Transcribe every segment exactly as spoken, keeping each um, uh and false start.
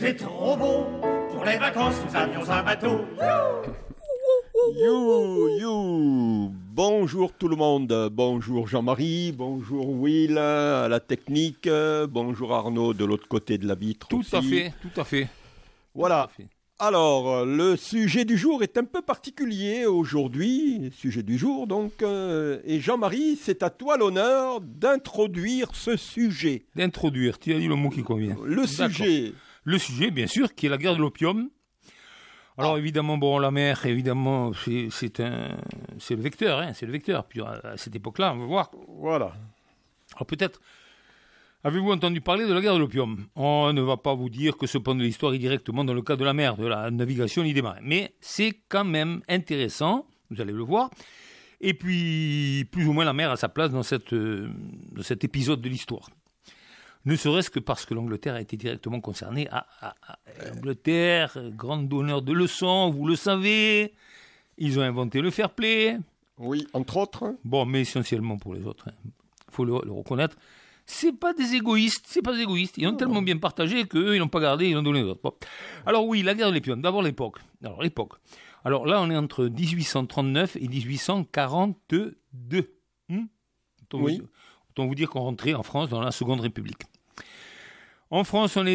C'est trop beau, pour les vacances nous avions un bateau. You, you. Bonjour tout le monde, bonjour Jean-Marie, bonjour Will à la technique, bonjour Arnaud de l'autre côté de la vitre Tout aussi. à fait, tout à fait. Voilà. Tout à fait. Alors, le sujet du jour est un peu particulier aujourd'hui, sujet du jour donc, euh, et Jean-Marie, c'est à toi l'honneur d'introduire ce sujet. D'introduire, tu as dit le mot qui convient. Le sujet. Le sujet, bien sûr, qui est la guerre de l'opium. Alors Ah. évidemment, bon, la mer, évidemment, c'est, c'est un, c'est le vecteur, hein, c'est le vecteur. Puis à, à cette époque-là, on va voir. Voilà. Alors peut-être, avez-vous entendu parler de la guerre de l'opium? On ne va pas vous dire que ce point de l'histoire est directement dans le cas de la mer, de la navigation ni des marins. Mais c'est quand même intéressant, vous allez le voir. Et puis, plus ou moins, la mer a sa place dans, cette, euh, dans cet épisode de l'histoire. Ne serait-ce que parce que l'Angleterre a été directement concernée. Ah, ah, ah, l'Angleterre, grande donneur de leçons, vous le savez. Ils ont inventé le fair play. Oui, entre autres. Bon, mais essentiellement pour les autres. Il faut le, le reconnaître. C'est pas des égoïstes, c'est pas des égoïstes. Ils ont oh. tellement bien partagé qu'eux, ils n'ont pas gardé, ils l'ont donné aux autres. Bon. Alors oui, la guerre de l'opium. D'abord l'époque. Alors l'époque. Alors là, on est entre dix-huit cent trente-neuf et dix-huit cent quarante-deux. Hmm autant, oui. vous, autant vous dire qu'on rentrait en France dans la Seconde République. En France, on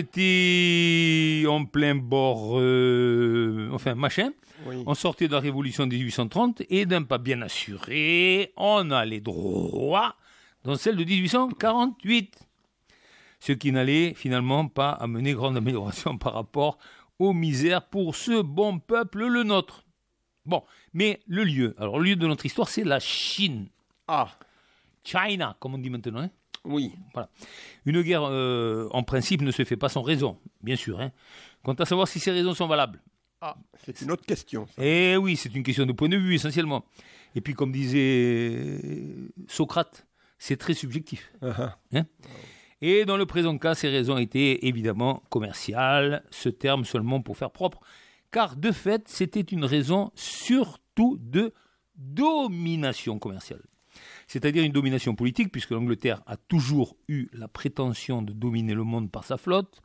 était en plein bord, euh, enfin, machin. Oui. On sortait de la Révolution de dix-huit cent trente et d'un pas bien assuré, on allait droit dans celle de dix-huit cent quarante-huit. Ce qui n'allait finalement pas amener grande amélioration par rapport aux misères pour ce bon peuple, le nôtre. Bon, mais le lieu, alors le lieu de notre histoire, c'est la Chine. Ah. China, comme on dit maintenant, hein. Oui. Voilà. Une guerre, euh, en principe, ne se fait pas sans raison, bien sûr. Hein. Quant à savoir si ces raisons sont valables. Ah, c'est une autre question. Ça. Eh oui, c'est une question de point de vue, essentiellement. Et puis, comme disait Socrate, c'est très subjectif. Uh-huh. Hein. Et dans le présent cas, ces raisons étaient évidemment commerciales, ce terme seulement pour faire propre, car de fait, c'était une raison surtout de domination commerciale. C'est-à-dire une domination politique, puisque l'Angleterre a toujours eu la prétention de dominer le monde par sa flotte.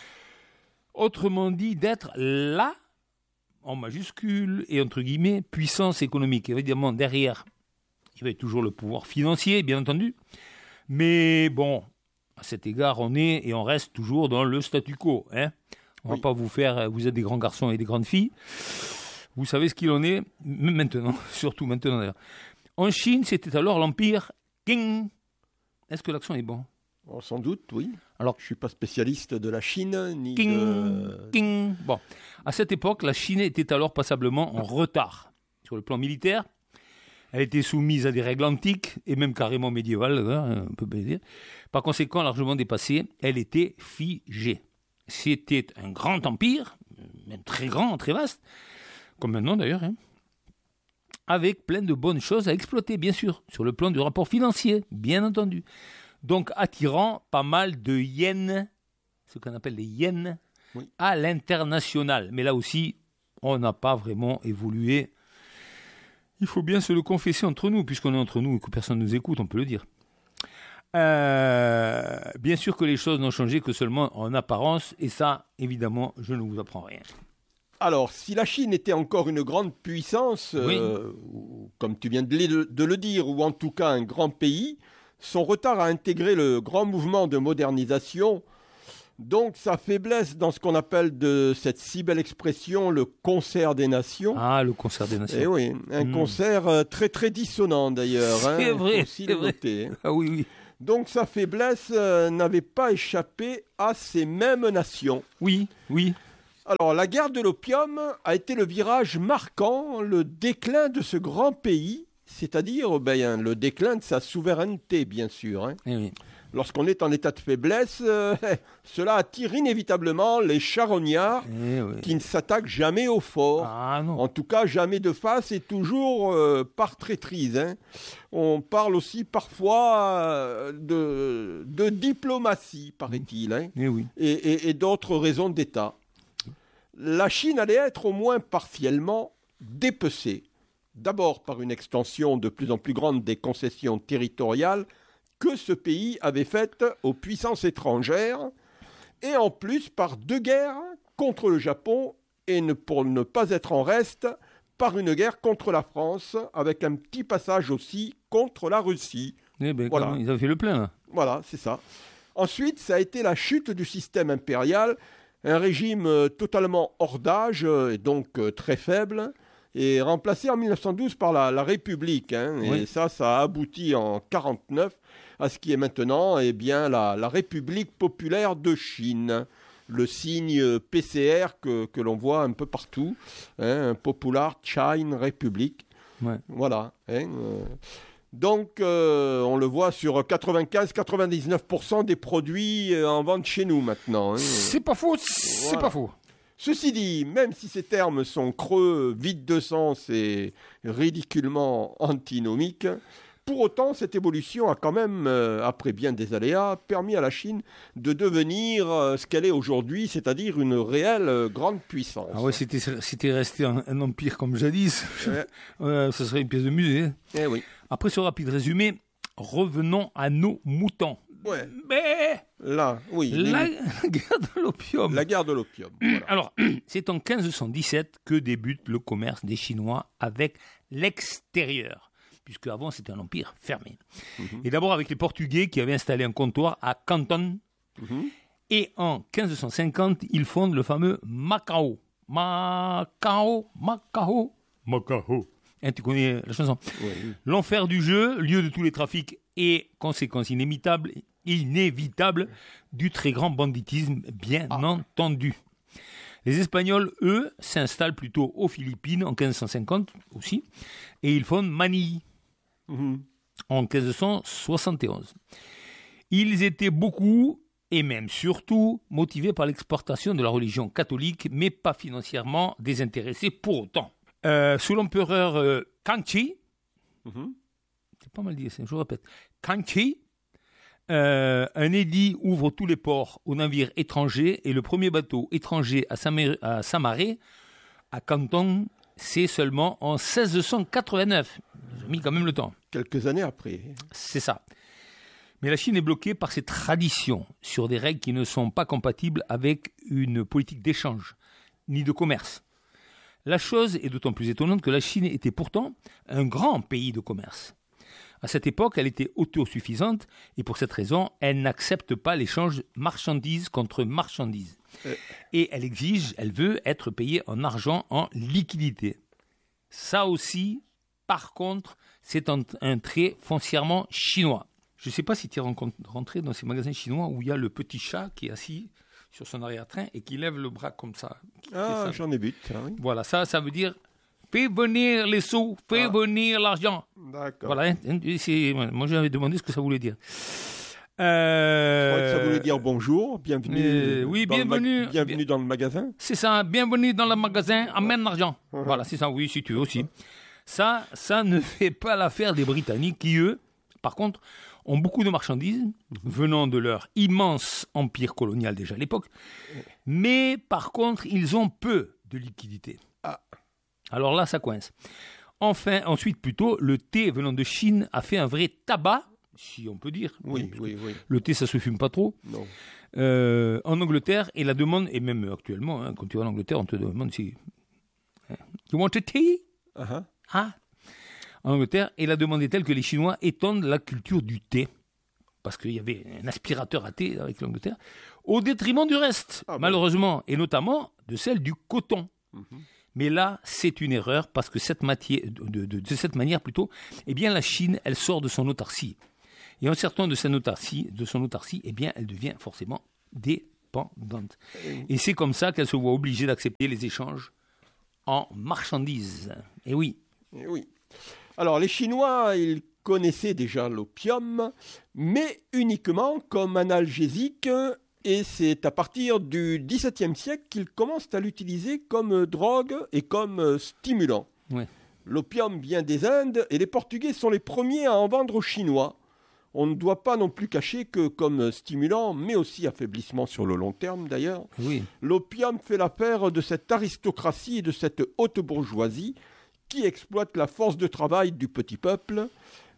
Autrement dit, d'être la, en majuscule et entre guillemets, puissance économique. Évidemment, derrière, il y avait toujours le pouvoir financier, bien entendu. Mais bon, à cet égard, on est et on reste toujours dans le statu quo. Hein. On ne oui. va pas vous faire, vous êtes des grands garçons et des grandes filles. Vous savez ce qu'il en est, maintenant, surtout maintenant d'ailleurs. En Chine, c'était alors l'empire Qing. Est-ce que l'accent est bon? Oh, sans doute, oui. Alors, je ne suis pas spécialiste de la Chine, ni Qing, de... Qing. Bon, à cette époque, la Chine était alors passablement en retard sur le plan militaire. Elle était soumise à des règles antiques, et même carrément médiévales, hein, on peut bien dire. Par conséquent, largement dépassée, elle était figée. C'était un grand empire, même très grand, très vaste, comme maintenant d'ailleurs, hein, avec plein de bonnes choses à exploiter, bien sûr, sur le plan du rapport financier, bien entendu. Donc, attirant pas mal de yens, ce qu'on appelle les yens, oui. à l'international. Mais là aussi, on n'a pas vraiment évolué. Il faut bien se le confesser entre nous, puisqu'on est entre nous et que personne ne nous écoute, on peut le dire. Euh, bien sûr que les choses n'ont changé que seulement en apparence, et ça, évidemment, je ne vous apprends rien. Alors, si la Chine était encore une grande puissance, oui. euh, ou, comme tu viens de le, de le dire, ou en tout cas un grand pays, son retard à intégrer le grand mouvement de modernisation, donc sa faiblesse dans ce qu'on appelle de cette si belle expression, le concert des nations. Ah, le concert des nations. Eh oui, un mmh. concert euh, très très dissonant d'ailleurs. C'est hein, vrai, aussi c'est le vrai. Noter, hein. Ah oui, oui. Donc sa faiblesse euh, n'avait pas échappé à ces mêmes nations. Oui, oui. Alors, la guerre de l'opium a été le virage marquant, le déclin de ce grand pays, c'est-à-dire ben, le déclin de sa souveraineté, bien sûr. Hein. Eh oui. Lorsqu'on est en état de faiblesse, euh, cela attire inévitablement les charognards eh oui. qui ne s'attaquent jamais au fort. Ah, non. En tout cas, jamais de face et toujours euh, par traîtrise. Hein. On parle aussi parfois euh, de, de diplomatie, paraît-il, hein, eh oui. et, et, et d'autres raisons d'État. La Chine allait être au moins partiellement dépecée. D'abord par une extension de plus en plus grande des concessions territoriales que ce pays avait faites aux puissances étrangères, et en plus par deux guerres contre le Japon et ne, pour ne pas être en reste, par une guerre contre la France, avec un petit passage aussi contre la Russie. Eh ben, voilà. Ils ont fait le plein. Là. Voilà, c'est ça. Ensuite, ça a été la chute du système impérial, un régime euh, totalement hors d'âge, euh, et donc euh, très faible, et remplacé en mille neuf cent douze par la, la République. Hein, oui. Et ça, ça a abouti en mille neuf cent quarante-neuf à ce qui est maintenant eh bien, la, la République populaire de Chine. Le signe P C R que, que l'on voit un peu partout, hein, Popular China Republic. Ouais. Voilà. Hein, euh, donc, euh, on le voit sur quatre-vingt-quinze à quatre-vingt-dix-neuf pour cent des produits euh, en vente chez nous maintenant. Hein. C'est pas faux, c'est Voilà. pas faux. Ceci dit, même si ces termes sont creux, vides de sens et ridiculement antinomiques, pour autant, cette évolution a quand même, euh, après bien des aléas, permis à la Chine de devenir euh, ce qu'elle est aujourd'hui, c'est-à-dire une réelle euh, grande puissance. Ah ouais, c'était, c'était resté un, un empire comme jadis. Ouais. euh, ça serait une pièce de musée. Eh oui. Après ce rapide résumé, revenons à nos moutons. Ouais. Mais Là, oui. la, les... la guerre de l'opium. La guerre de l'opium. Voilà. Alors, c'est en quinze cent dix-sept que débute le commerce des Chinois avec l'extérieur, puisque avant c'était un empire fermé. Mm-hmm. Et d'abord avec les Portugais qui avaient installé un comptoir à Canton. Mm-hmm. Et en quinze cent cinquante, ils fondent le fameux Macao. Macao, Macao, Macao. Hein, tu connais la chanson. Oui, oui. L'enfer du jeu, lieu de tous les trafics et conséquences inévitables, inévitables du très grand banditisme, bien ah. entendu. Les Espagnols, eux, s'installent plutôt aux Philippines en quinze cent cinquante aussi, et ils fondent Manille mmh. en quinze cent soixante et onze. Ils étaient beaucoup, et même surtout, motivés par l'exportation de la religion catholique, mais pas financièrement désintéressés pour autant. Euh, sous l'empereur euh, Kangxi, mmh. c'est pas mal dit, je vous répète, Kangxi, Euh, un édit ouvre tous les ports aux navires étrangers et le premier bateau étranger à, Samar- à Samaré, à Canton, c'est seulement en seize cent quatre-vingt-neuf. Ils ont mis quand même le temps. Quelques années après. C'est ça. Mais la Chine est bloquée par ses traditions sur des règles qui ne sont pas compatibles avec une politique d'échange ni de commerce. La chose est d'autant plus étonnante que la Chine était pourtant un grand pays de commerce. À cette époque, elle était autosuffisante et pour cette raison, elle n'accepte pas l'échange marchandises contre marchandises. Euh. Et elle exige, elle veut être payée en argent, en liquidité. Ça aussi, par contre, c'est un, un trait foncièrement chinois. Je ne sais pas si tu es rentré dans ces magasins chinois où il y a le petit chat qui est assis sur son arrière-train et qui lève le bras comme ça. Ah, ça. J'en ai vu. Ça, oui. Voilà, ça, ça veut dire... Fais venir les sous, fais ah. venir l'argent. D'accord. Voilà, c'est, moi j'avais demandé ce que ça voulait dire. Euh... Je crois que ça voulait dire bonjour, bienvenue. Euh, oui, bienvenue. Ma... Bienvenue dans le magasin. C'est ça, bienvenue dans le magasin, amène l'argent. Uh-huh. Voilà, c'est ça, oui, si tu veux aussi. Ça, ça ne fait pas l'affaire des Britanniques qui, eux, par contre, ont beaucoup de marchandises venant de leur immense empire colonial déjà à l'époque. Mais par contre, ils ont peu de liquidités. Ah. Alors là, ça coince. Enfin, ensuite, plutôt, le thé venant de Chine a fait un vrai tabac, si on peut dire. Oui, oui, oui. Le thé, ça se fume pas trop. Non. Euh, en Angleterre, et la demande, et même actuellement, hein, quand tu vas en Angleterre, on te demande si... You want a tea? Uh-huh. Ah. En Angleterre, et la demande est telle que les Chinois étendent la culture du thé, parce qu'il y avait un aspirateur à thé avec l'Angleterre, au détriment du reste, ah, malheureusement, bon. Et notamment de celle du coton. Mm-hmm. Mais là, c'est une erreur parce que cette matière, de, de, de cette manière plutôt, eh bien la Chine, elle sort de son autarcie. Et en sortant de, son autarcie, de son autarcie, eh bien elle devient forcément dépendante. Et c'est comme ça qu'elle se voit obligée d'accepter les échanges en marchandises. Et oui. Et oui. Alors les Chinois, ils connaissaient déjà l'opium, mais uniquement comme analgésique. Et c'est à partir du dix-septième siècle qu'ils commencent à l'utiliser comme drogue et comme stimulant. Ouais. L'opium vient des Indes et les Portugais sont les premiers à en vendre aux Chinois. On ne doit pas non plus cacher que comme stimulant, mais aussi affaiblissement sur le long terme d'ailleurs, oui. L'opium fait l'affaire de cette aristocratie et de cette haute bourgeoisie qui exploite la force de travail du petit peuple,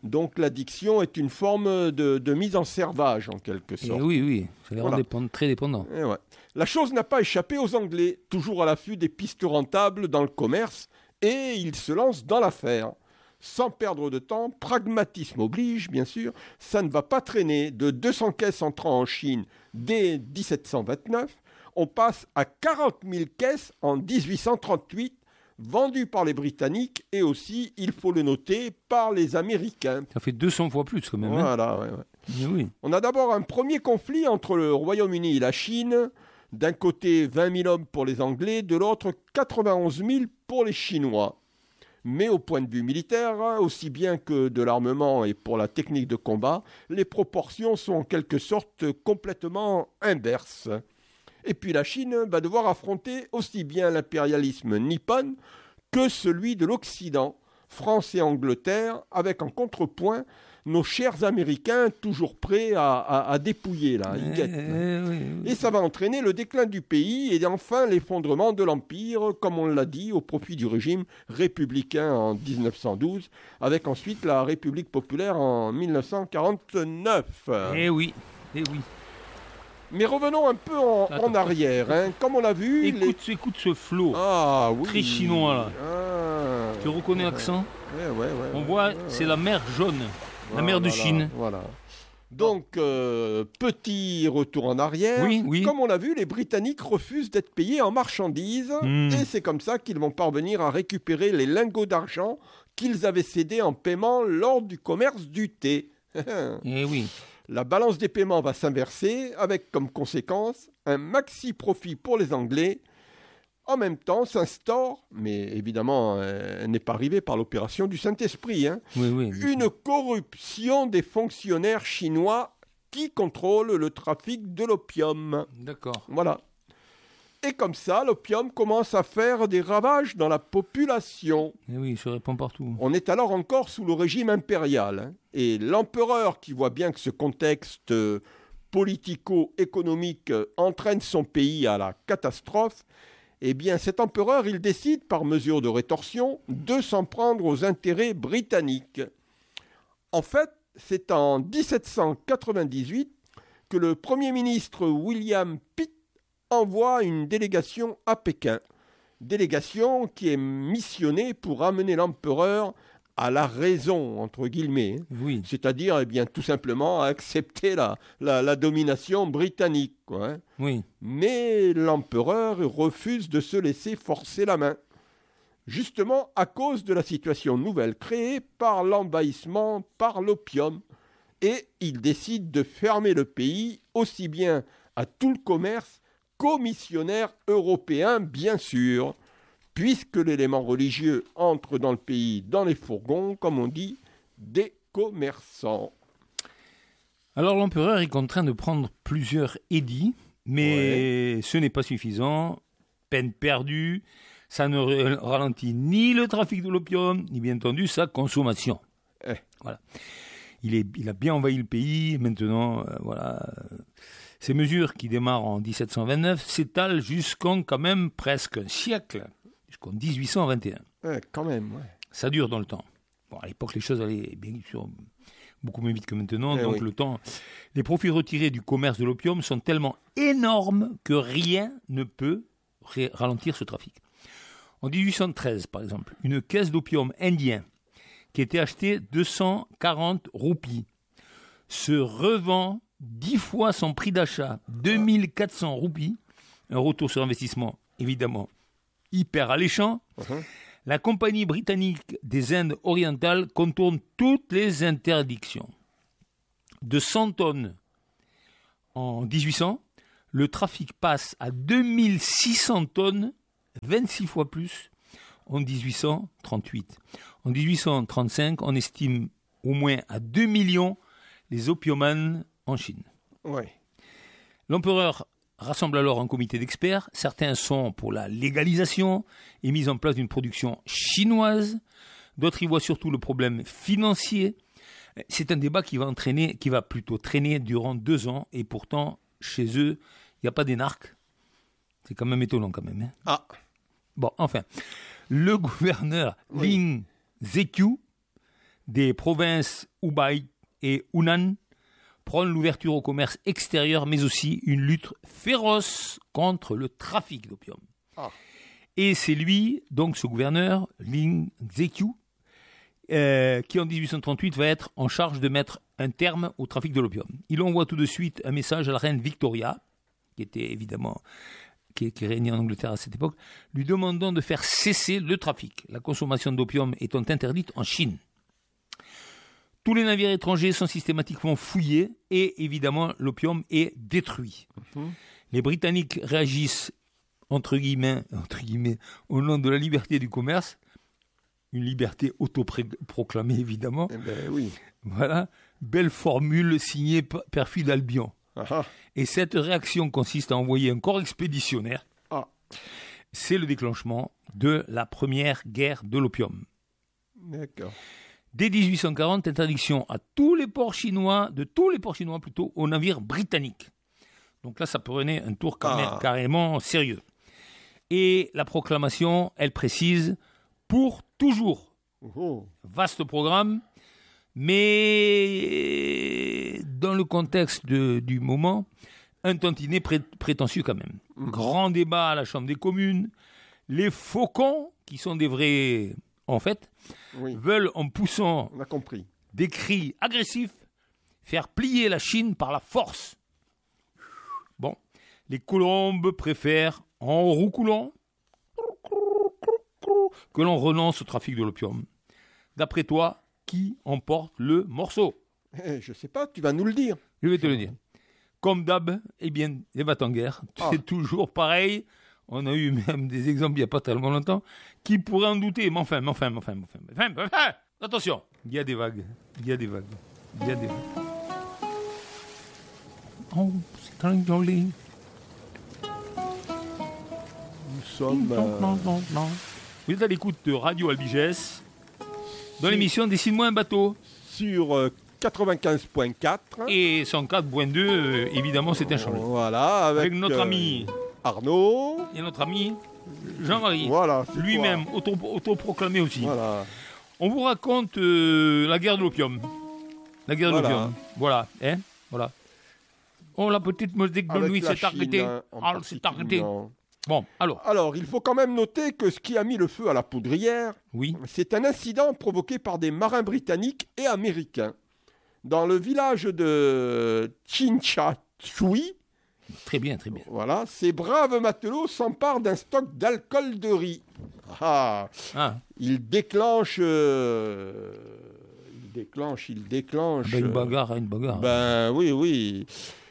Donc l'addiction est une forme de, de mise en servage, en quelque sorte. Et oui, oui, ça les rend Voilà. dépend- très dépendants. Et ouais. La chose n'a pas échappé aux Anglais, toujours à l'affût des pistes rentables dans le commerce, et ils se lancent dans l'affaire. Sans perdre de temps, pragmatisme oblige, bien sûr, ça ne va pas traîner. De deux cents caisses entrant en Chine dès dix-sept cent vingt-neuf, on passe à quarante mille caisses en dix-huit cent trente-huit, vendues par les Britanniques et aussi, il faut le noter, par les Américains. Ça fait deux cents fois plus quand même. hein. Voilà, ouais, ouais. Mais oui. On a d'abord un premier conflit entre le Royaume-Uni et la Chine. D'un côté, vingt mille hommes pour les Anglais, de l'autre, quatre-vingt-onze mille pour les Chinois. Mais au point de vue militaire, aussi bien que de l'armement et pour la technique de combat, les proportions sont en quelque sorte complètement inverses. Et puis la Chine va devoir affronter aussi bien l'impérialisme nippon que celui de l'Occident, France et Angleterre, avec en contrepoint nos chers Américains toujours prêts à, à, à dépouiller. Là, ils guettent, là. Eh, oui, oui. Et ça va entraîner le déclin du pays et enfin l'effondrement de l'Empire, comme on l'a dit, au profit du régime républicain en dix-neuf cent douze, avec ensuite la République populaire en mille neuf cent quarante-neuf. Eh oui, eh oui. Mais revenons un peu en, Attends. en arrière. Hein. Comme on l'a vu... Écoute, les- écoute ce flot. Ah oui. Très chinois, là. Ah. Tu reconnais l'accent? Ouais, ouais, ouais, On ouais, voit, ouais, c'est ouais. la mer jaune, la Voilà, mer de Chine. Voilà. Donc, euh, petit retour en arrière. Oui, oui. Comme on l'a vu, les Britanniques refusent d'être payés en marchandises. Hmm. Et c'est comme ça qu'ils vont parvenir à récupérer les lingots d'argent qu'ils avaient cédés en paiement lors du commerce du thé. Eh oui. La balance des paiements va s'inverser avec comme conséquence un maxi profit pour les Anglais. En même temps, s'instaure, mais évidemment, euh, elle n'est pas arrivée par l'opération du Saint-Esprit, hein, Oui, oui. une corruption des fonctionnaires chinois qui contrôlent le trafic de l'opium. D'accord. Voilà. Et comme ça, l'opium commence à faire des ravages dans la population. Eh oui, il se répand partout. On est alors encore sous le régime impérial. hein. Et l'empereur, qui voit bien que ce contexte euh, politico-économique euh, entraîne son pays à la catastrophe, eh bien cet empereur, il décide, par mesure de rétorsion, de s'en prendre aux intérêts britanniques. En fait, c'est en dix-sept cent quatre-vingt-dix-huit que le Premier ministre William Pitt envoie une délégation à Pékin. Délégation qui est missionnée pour amener l'empereur à la raison, entre guillemets. Oui. C'est-à-dire, eh bien, tout simplement à accepter la, la, la domination britannique, quoi, hein. Oui. Mais l'empereur refuse de se laisser forcer la main, justement à cause de la situation nouvelle créée par l'envahissement par l'opium. Et il décide de fermer le pays aussi bien à tout le commerce qu'aux missionnaires européens, bien sûr, puisque l'élément religieux entre dans le pays dans les fourgons, comme on dit, des commerçants. Alors l'empereur est contraint de prendre plusieurs édits, mais ce n'est pas suffisant. Peine perdue, ça ne r- ralentit ni le trafic de l'opium, ni bien entendu sa consommation. Eh. Voilà. Il, est, il a bien envahi le pays, maintenant, euh, voilà. Ces mesures qui démarrent en dix-sept cent vingt-neuf s'étalent jusqu'en quand même presque un siècle, jusqu'en dix-huit cent vingt et un. Eh, quand même, ouais. Ça dure dans le temps. Bon, à l'époque, les choses allaient bien sûr beaucoup moins vite que maintenant. Eh donc oui. le temps, les profits retirés du commerce de l'opium sont tellement énormes que rien ne peut ré- ralentir ce trafic. En dix-huit cent treize, par exemple, une caisse d'opium indien qui était achetée deux cent quarante roupies se revend dix fois son prix d'achat, deux mille quatre cents roupies. Un retour sur investissement, évidemment, hyper alléchant. Uh-huh. La Compagnie britannique des Indes orientales contourne toutes les interdictions. De cent tonnes en dix-huit cents, le trafic passe à deux mille six cents tonnes, vingt-six fois plus, en dix-huit cent trente-huit. En dix-huit cent trente-cinq, on estime au moins à deux millions les opiomanes en Chine. Ouais. L'empereur rassemble alors un comité d'experts. Certains sont pour la légalisation et mise en place d'une production chinoise. D'autres y voient surtout le problème financier. C'est un débat qui va entraîner, qui va plutôt traîner durant deux ans. Et pourtant, chez eux, il n'y a pas d'énarques. C'est quand même étonnant quand même. Hein. Ah. Bon, enfin, le gouverneur Oui. Ling Zeqiu des provinces Hubei et Hunan prône l'ouverture au commerce extérieur, mais aussi une lutte féroce contre le trafic d'opium. Ah. Et c'est lui, donc ce gouverneur, Lin Zeqiu, euh, qui en dix-huit cent trente-huit va être en charge de mettre un terme au trafic de l'opium. Il envoie tout de suite un message à la reine Victoria, qui était évidemment qui, qui régnait en Angleterre à cette époque, lui demandant de faire cesser le trafic, la consommation d'opium étant interdite en Chine. Tous les navires étrangers sont systématiquement fouillés et évidemment l'opium est détruit. Mmh. Les Britanniques réagissent entre guillemets, entre guillemets au nom de la liberté du commerce, une liberté autoproclamée évidemment. Eh ben, oui. Voilà, belle formule signée Perfide Albion. Aha. Et cette réaction consiste à envoyer un corps expéditionnaire. Ah. C'est le déclenchement de la première guerre de l'opium. D'accord. Dès dix-huit cent quarante, interdiction à tous les ports chinois, de tous les ports chinois plutôt, aux navires britanniques. Donc là, ça prenait un tour carré- ah. carrément sérieux. Et la proclamation, elle précise, pour toujours. Oh. Vaste programme, mais dans le contexte de, du moment, un tantinet pré- prétentieux quand même. Mmh. Grand débat à la Chambre des communes. Les faucons, qui sont des vrais... en fait, oui. veulent, en poussant On a compris. des cris agressifs, faire plier la Chine par la force. Bon, les colombes préfèrent, en roucoulant, que l'on renonce au trafic de l'opium. D'après toi, qui emporte le morceau ? eh, Je sais pas, tu vas nous le dire. Je vais te le dire. Comme d'hab, eh bien, les va-t-en-guerre, ah. c'est toujours pareil. On a eu même des exemples il n'y a pas tellement longtemps qui pourraient en douter. Mais enfin, mais enfin, mais enfin, mais enfin, mais enfin, mais enfin, attention, il y a des vagues, il y a des vagues, il y a des vagues. Oh, c'est très joli. Nous sommes... Euh... Non, non, non. Vous êtes à l'écoute de Radio Albigès dans l'émission Dessine-moi un bateau. Sur euh, quatre-vingt-quinze point quatre. Et cent quatre point deux, euh, évidemment, c'est inchangé. Voilà, avec, avec notre euh... ami... Arnaud. Et notre ami Jean-Marie, voilà, lui-même auto, autoproclamé aussi. Voilà. On vous raconte euh, la guerre de l'opium. La guerre voilà. de l'opium. Voilà. Hein voilà. Oh, la petite musique de nuit s'est arrêtée. Ah, c'est arrêté. Bon, alors. Alors, il faut quand même noter que ce qui a mis le feu à la poudrière, oui. c'est un incident provoqué par des marins britanniques et américains. Dans le village de Chinchachui, très bien, très bien. Voilà, ces braves matelots s'emparent d'un stock d'alcool de riz. Ah, ah. Ils déclenchent... Euh, ils déclenchent, ils déclenchent... Ben une bagarre, une bagarre. Ben oui, oui.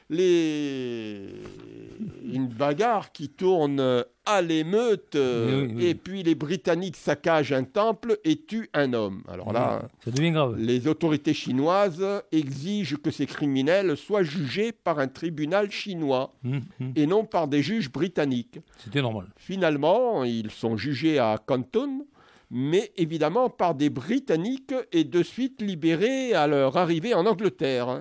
Les... Une bagarre qui tourne à l'émeute, oui, oui, oui. Et puis les Britanniques saccagent un temple et tuent un homme. Alors là, oui, ça devient grave. Les autorités chinoises exigent que ces criminels soient jugés par un tribunal chinois mmh, mmh. et non par des juges britanniques. C'était normal. Finalement, ils sont jugés à Canton, mais évidemment par des Britanniques et de suite libérés à leur arrivée en Angleterre.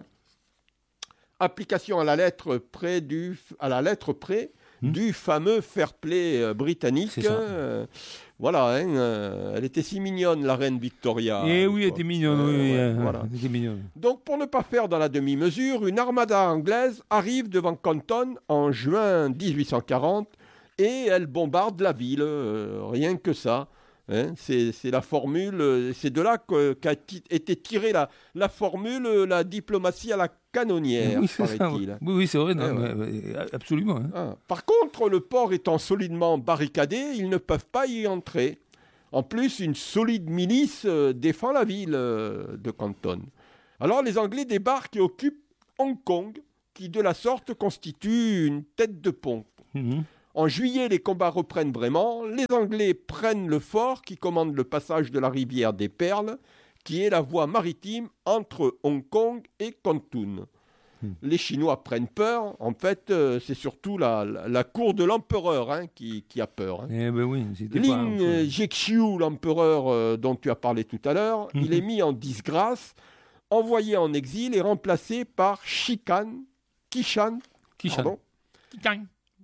Application à la lettre près du, à la lettre près mmh. du fameux fair play euh, britannique. Euh, voilà, hein, euh, elle était si mignonne, la reine Victoria. Eh oui, elle était mignonne. Euh, oui, ouais, euh, voilà. Elle était mignonne. Donc, pour ne pas faire dans la demi-mesure, une armada anglaise arrive devant Canton en juin dix-huit cent quarante et elle bombarde la ville, euh, rien que ça. Hein, c'est, c'est la formule, c'est de là que, qu'a t- été tirée la, la formule, la diplomatie à la canonnière, oui, c'est paraît-il. Ça, oui, oui, c'est vrai, non, eh ouais. Ouais. Mais, absolument. Hein. Ah. Par contre, le port étant solidement barricadé, ils ne peuvent pas y entrer. En plus, une solide milice euh, défend la ville euh, de Canton. Alors, les Anglais débarquent et occupent Hong Kong, qui de la sorte constitue une tête de pont. Mm-hmm. En juillet, les combats reprennent vraiment. Les Anglais prennent le fort qui commande le passage de la rivière des Perles, qui est la voie maritime entre Hong Kong et Canton. Hmm. Les Chinois prennent peur. En fait, euh, c'est surtout la, la, la cour de l'empereur hein, qui, qui a peur. Hein. Eh ben oui, Lin euh, Zeqiu, l'empereur euh, dont tu as parlé tout à l'heure, mm-hmm. il est mis en disgrâce, envoyé en exil et remplacé par Shikan, Kishan, Kishan. pardon, Kishan.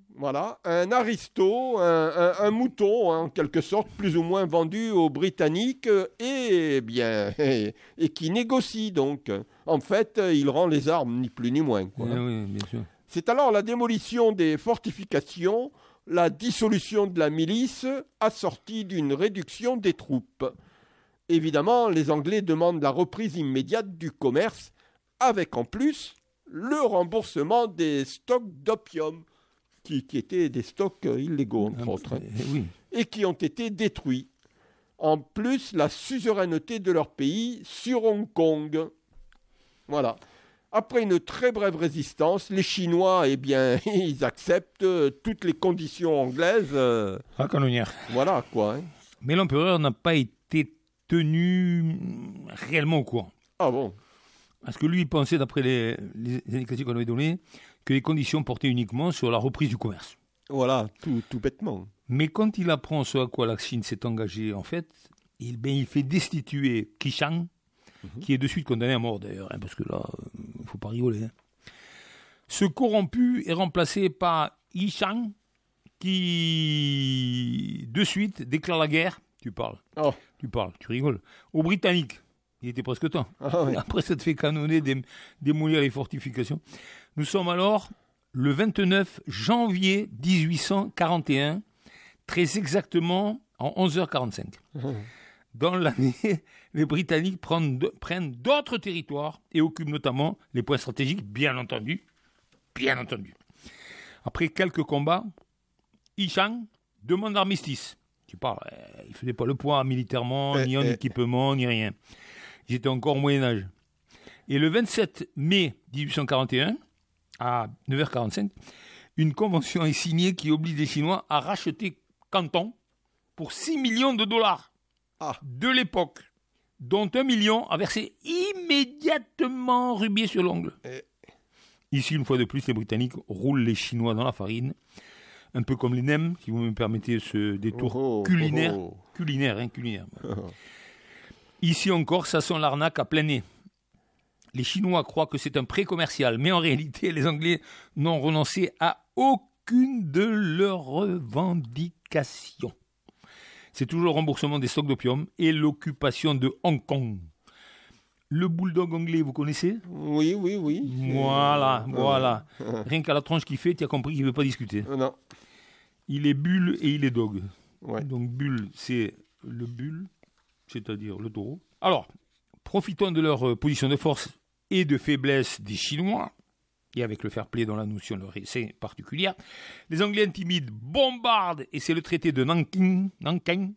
Voilà, un aristo, un, un, un mouton, hein, en quelque sorte, plus ou moins vendu aux Britanniques, et, bien, et, et qui négocie donc. En fait, il rend les armes, ni plus ni moins. Quoi. Eh oui, bien sûr. C'est alors la démolition des fortifications, la dissolution de la milice, assortie d'une réduction des troupes. Évidemment, les Anglais demandent la reprise immédiate du commerce, avec en plus le remboursement des stocks d'opium, qui, qui étaient des stocks illégaux, entre ah, autres, hein, oui. et qui ont été détruits. En plus, la suzeraineté de leur pays sur Hong Kong. Voilà. Après une très brève résistance, les Chinois, eh bien, ils acceptent toutes les conditions anglaises. Euh, ah, canonnière. Voilà, quoi. Hein. Mais l'empereur n'a pas été tenu réellement au courant. Ah bon? Parce que lui, il pensait, d'après les, les indications qu'on lui avait données, que les conditions portaient uniquement sur la reprise du commerce. Voilà, tout, tout bêtement. Mais quand il apprend ce à quoi la Chine s'est engagée, en fait, il, ben, il fait destituer Qishang, mm-hmm. qui est de suite condamné à mort d'ailleurs, hein, parce que là, il ne faut pas rigoler. Hein. Ce corrompu est remplacé par Yishang, qui, de suite, déclare la guerre. Tu parles, oh. tu parles, tu rigoles. Aux Britanniques. Il était presque temps. Ah, oui. Après s'être fait canonner, dé, démolir les fortifications. Nous sommes alors le vingt-neuf janvier dix-huit cent quarante et un, très exactement en onze heures quarante-cinq. Dans l'année, les Britanniques prennent, prennent d'autres territoires et occupent notamment les points stratégiques, bien entendu. Bien entendu. Après quelques combats, Yishang demande l'armistice. Tu parles, il ne faisait pas le poids militairement, eh, ni en eh. équipement, ni rien. Ils étaient encore au Moyen-Âge. Et le vingt-sept mai dix-huit cent quarante et un, à neuf heures quarante-cinq, une convention est signée qui oblige les Chinois à racheter Canton pour six millions de dollars ah. de l'époque, dont un million à verser immédiatement rubis sur l'ongle. Eh. Ici, une fois de plus, les Britanniques roulent les Chinois dans la farine, un peu comme les nems, si vous me permettez ce détour oh, culinaire. Oh, oh. Culinaire, hein, culinaire. Ici encore, ça sent l'arnaque à plein nez. Les Chinois croient que c'est un prêt commercial, mais en réalité, les Anglais n'ont renoncé à aucune de leurs revendications. C'est toujours le remboursement des stocks d'opium et l'occupation de Hong Kong. Le bulldog anglais, vous connaissez ? Oui, oui, oui. Voilà, euh, voilà. Euh, Rien qu'à la tronche qu'il fait, tu as compris qu'il ne veut pas discuter. Euh, non. Il est bulle et il est dog. Ouais. Donc bulle, c'est le bulle, c'est-à-dire le taureau. Alors, profitons de leur position de force et de faiblesse des Chinois, et avec le fair play dont la notion leur est particulière, les Anglais intimident, bombardent, et c'est le traité de Nanking, Nanking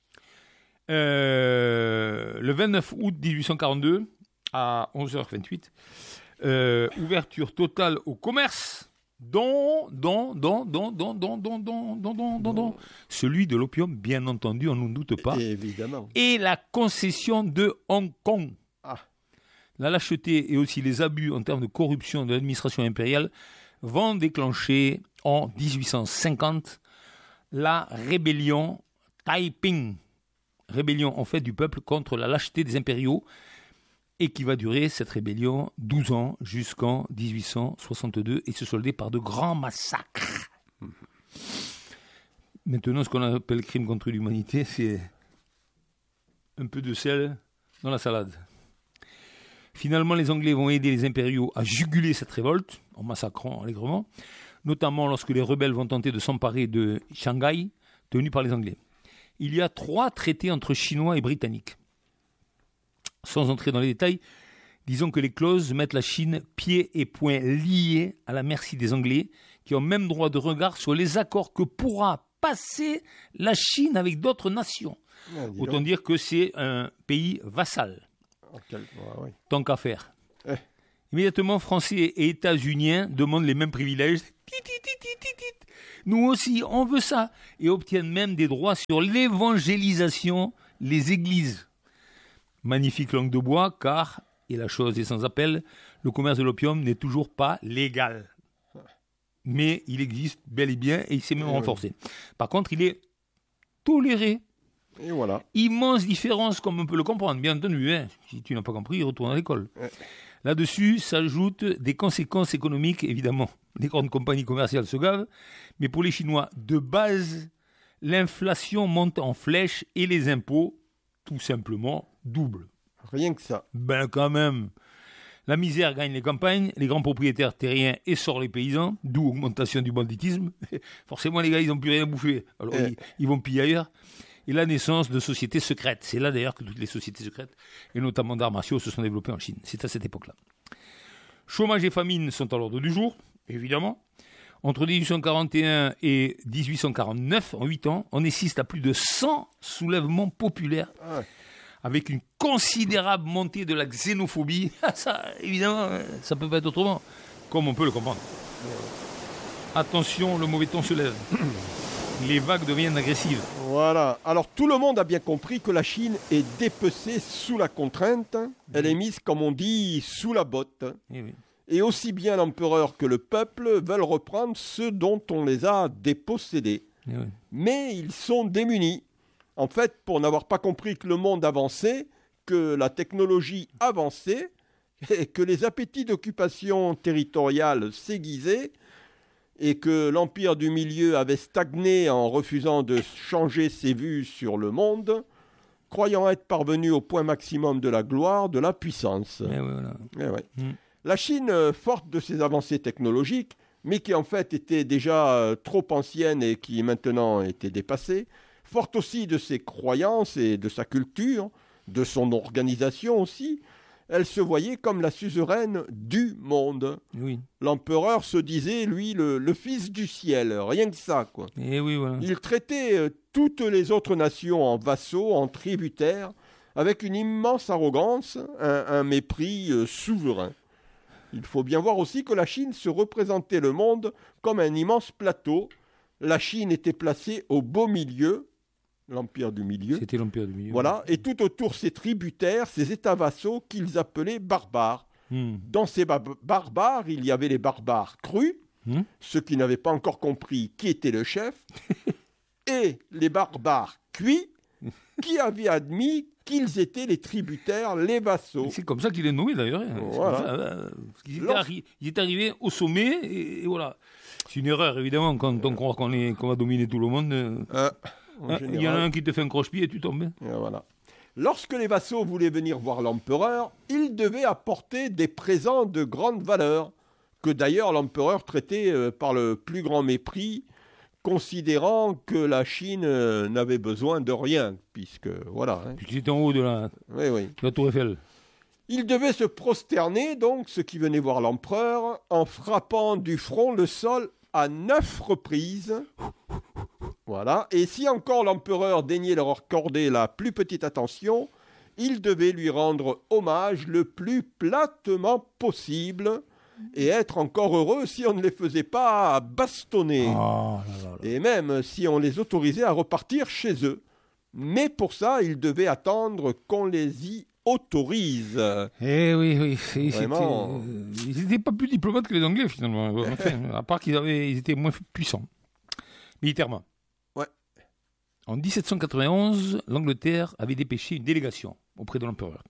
euh, le vingt-neuf août dix-huit cent quarante-deux, à onze heures vingt-huit, euh, ouverture totale au commerce, dont, dont, dont, dont, dont, dont, dont, dont, dont, dont, dont, dont, celui de l'opium, bien entendu, on n'en doute pas. Évidemment. Et la concession de Hong Kong. Ah. La lâcheté et aussi les abus en termes de corruption de l'administration impériale vont déclencher en dix-huit cent cinquante la rébellion Taiping. Rébellion en fait du peuple contre la lâcheté des impériaux et qui va durer cette rébellion douze ans jusqu'en dix-huit cent soixante-deux et se solder par de grands massacres. Maintenant, ce qu'on appelle crime contre l'humanité, c'est un peu de sel dans la salade. Finalement, les Anglais vont aider les impériaux à juguler cette révolte en massacrant allègrement, notamment lorsque les rebelles vont tenter de s'emparer de Shanghai, tenu par les Anglais. Il y a trois traités entre Chinois et Britanniques. Sans entrer dans les détails, disons que les clauses mettent la Chine pieds et poings liés à la merci des Anglais, qui ont même droit de regard sur les accords que pourra passer la Chine avec d'autres nations. Ah, Autant donc. dire que c'est un pays vassal. Okay. Ouais, ouais. Tant qu'à faire. Eh. Immédiatement, Français et États-Uniens demandent les mêmes privilèges. Nous aussi, on veut ça. Et obtiennent même des droits sur l'évangélisation, les églises. Magnifique langue de bois, car, et la chose est sans appel, le commerce de l'opium n'est toujours pas légal. Mais il existe bel et bien, et il s'est même et renforcé. Oui. Par contre, il est toléré. Et voilà. Immense différence, comme on peut le comprendre, bien entendu. Hein. Si tu n'as pas compris, retourne à l'école. Ouais. Là-dessus s'ajoutent des conséquences économiques, évidemment. les grandes compagnies commerciales se gavent, mais pour les Chinois, de base, l'inflation monte en flèche et les impôts, tout simplement, doublent. Rien que ça. Ben quand même. La misère gagne les campagnes, les grands propriétaires terriens essorent les paysans, d'où augmentation du banditisme. Forcément, les gars, ils n'ont plus rien à bouffer, alors eh. ils, ils vont piller ailleurs. Et la naissance de sociétés secrètes. C'est là d'ailleurs que toutes les sociétés secrètes, et notamment d'arts martiaux, se sont développées en Chine. C'est à cette époque-là. Chômage et famine sont à l'ordre du jour, évidemment. Entre dix-huit cent quarante et un et dix-huit cent quarante-neuf, en huit ans, on assiste à plus de cent soulèvements populaires. Ah. Avec une considérable montée de la xénophobie. Ça, évidemment, ça peut pas être autrement, comme on peut le comprendre. Attention, le mauvais ton se lève. Les vagues deviennent agressives. Voilà. Alors, tout le monde a bien compris que la Chine est dépecée sous la contrainte. Elle est mise, comme on dit, sous la botte. Et, oui. Et aussi bien l'empereur que le peuple veulent reprendre ce dont on les a dépossédés. Et oui. Mais ils sont démunis. En fait, pour n'avoir pas compris que le monde avançait, que la technologie avançait, et que les appétits d'occupation territoriale s'aiguisaient, et que l'Empire du Milieu avait stagné en refusant de changer ses vues sur le monde, croyant être parvenu au point maximum de la gloire, de la puissance. Et voilà. Et ouais. mm. La Chine, forte de ses avancées technologiques, mais qui en fait était déjà trop ancienne et qui maintenant était dépassée, forte aussi de ses croyances et de sa culture, de son organisation aussi, elle se voyait comme la suzeraine du monde. Oui. L'empereur se disait, lui, le, le fils du ciel, rien que ça, quoi. Et oui, voilà. Il traitait euh, toutes les autres nations en vassaux, en tributaires, avec une immense arrogance, un, un mépris euh, souverain. Il faut bien voir aussi que la Chine se représentait le monde comme un immense plateau. La Chine était placée au beau milieu, l'Empire du Milieu. C'était l'Empire du Milieu. Voilà, et tout autour ses tributaires, ses états vassaux qu'ils appelaient barbares. Hmm. Dans ces bar- barbares, il y avait les barbares crus, hmm. ceux qui n'avaient pas encore compris qui était le chef, et les barbares cuits, qui avaient admis qu'ils étaient les tributaires, les vassaux. C'est comme ça qu'il est nommé d'ailleurs. Voilà. Ça, euh, ils, étaient arri- ils étaient arrivés au sommet, et, et voilà. C'est une erreur, évidemment, quand on croit qu'on, est, qu'on va dominer tout le monde. Euh, il général... y en a un qui te fait un croche-pied et tu tombes. Et voilà. Lorsque les vassaux voulaient venir voir l'empereur, ils devaient apporter des présents de grande valeur, que d'ailleurs l'empereur traitait euh, par le plus grand mépris, considérant que la Chine euh, n'avait besoin de rien, puisque voilà. Hein. Puisqu'il était en haut de la, oui, oui. de la Tour Eiffel. Ils devaient se prosterner, donc, ceux qui venaient voir l'empereur, en frappant du front le sol à neuf reprises. Voilà. Et si encore l'empereur daignait leur accorder la plus petite attention, il devait lui rendre hommage le plus platement possible et être encore heureux si on ne les faisait pas bastonner. Oh, là, là, là. Et même si on les autorisait à repartir chez eux. Mais pour ça, ils devaient attendre qu'on les y autorise. Eh oui, oui. Vraiment. C'était, euh, ils n'étaient pas plus diplomates que les Anglais, finalement. Enfin, à part qu'ils avaient, ils étaient moins puissants, militairement. Ouais. En dix-sept cent quatre-vingt-onze, l'Angleterre avait dépêché une délégation auprès de l'empereur.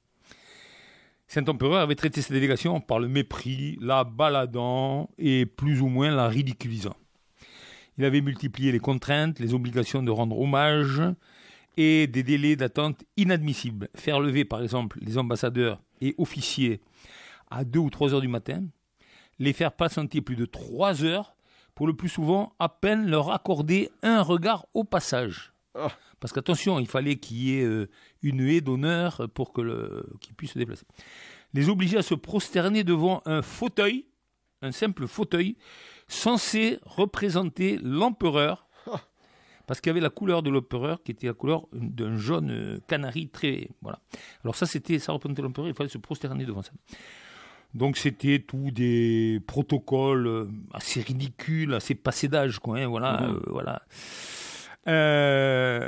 Cet empereur avait traité cette délégation par le mépris, la baladant et plus ou moins la ridiculisant. Il avait multiplié les contraintes, les obligations de rendre hommage et des délais d'attente inadmissibles. Faire lever, par exemple, les ambassadeurs et officiers à deux ou trois heures du matin, les faire patienter plus de trois heures, pour le plus souvent à peine leur accorder un regard au passage. Oh. Parce qu'attention, il fallait qu'il y ait euh, une haie d'honneur pour que le, qu'ils puissent se déplacer. Les obliger à se prosterner devant un fauteuil, un simple fauteuil, censé représenter l'empereur, oh. parce qu'il y avait la couleur de l'empereur qui était la couleur d'un jaune canari très... Voilà. Alors ça, c'était, ça représentait l'empereur, il fallait se prosterner devant ça. Donc c'était tout des protocoles assez ridicules, assez passés d'âge, quoi. Hein, voilà, mmh. euh, voilà. Euh,